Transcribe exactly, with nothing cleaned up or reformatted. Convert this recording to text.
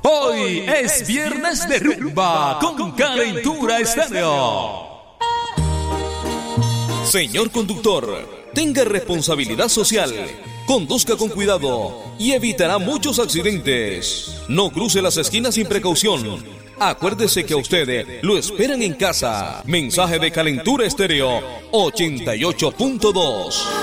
Hoy es viernes de rumba con Calentura Estéreo. Señor conductor, tenga responsabilidad social, conduzca con cuidado y evitará muchos accidentes. No cruce las esquinas sin precaución. Acuérdese que a usted lo esperan en casa. Mensaje de Calentura Estéreo ochenta y ocho punto dos.